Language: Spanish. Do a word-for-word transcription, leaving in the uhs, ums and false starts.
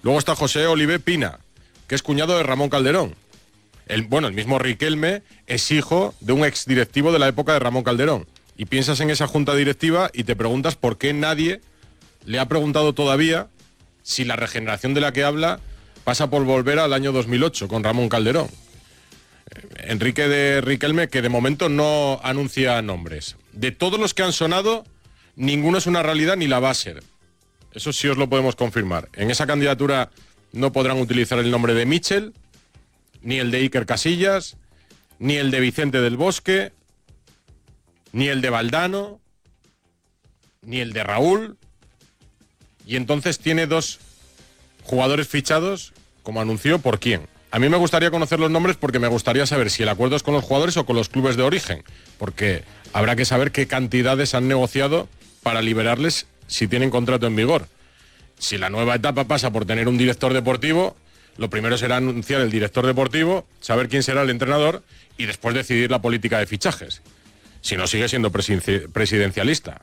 Luego está José Olivé Pina, que es cuñado de Ramón Calderón. El, bueno, el mismo Riquelme es hijo de un exdirectivo de la época de Ramón Calderón. Y piensas en esa junta directiva y te preguntas por qué nadie le ha preguntado todavía si la regeneración de la que habla pasa por volver al año dos mil ocho con Ramón Calderón. Enrique de Riquelme, que de momento no anuncia nombres. De todos los que han sonado, ninguno es una realidad ni la va a ser. Eso sí os lo podemos confirmar. En esa candidatura no podrán utilizar el nombre de Michel, ni el de Iker Casillas, ni el de Vicente del Bosque, ni el de Valdano, ni el de Raúl. Y entonces tiene dos jugadores fichados, como anunció, ¿por quién? A mí me gustaría conocer los nombres porque me gustaría saber si el acuerdo es con los jugadores o con los clubes de origen, porque habrá que saber qué cantidades han negociado para liberarles si tienen contrato en vigor. Si la nueva etapa pasa por tener un director deportivo, lo primero será anunciar el director deportivo, saber quién será el entrenador y después decidir la política de fichajes. Si no, sigue siendo presidencialista.